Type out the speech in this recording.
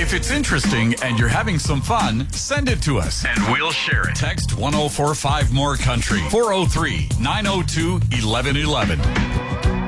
If it's interesting and you're having some fun, send it to us And we'll share it. Text 1045 More Country 403 902 1111.